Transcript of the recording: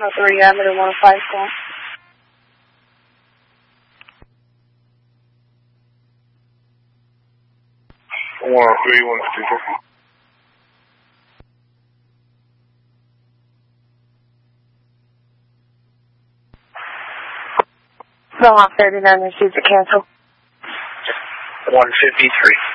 3 Avenue 105 call. 103, 152. 39 received to cancel. 153.